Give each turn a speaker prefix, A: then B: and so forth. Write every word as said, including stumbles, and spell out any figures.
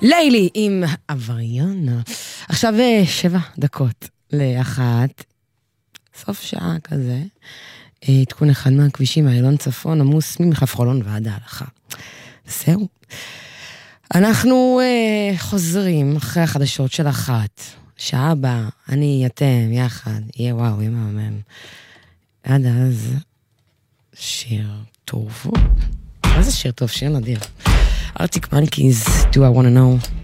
A: לילי עם עבריין. עכשיו שבע דקות לאחת, סוף שעה כזה, עדכון אחד מהכבישים, איילון צפון, עמוס ממחלף חולון ועד ההלכה. זהו. אנחנו אה, חוזרים אחרי החדשות של אחת. שעה הבאה, אני, אתם, יחד, יהיה וואו, יהיה מהמם. עד אז, שיר טוב. מה זה שיר טוב? שיר נדיר. Arctic Monkeys, Do I Wanna Know?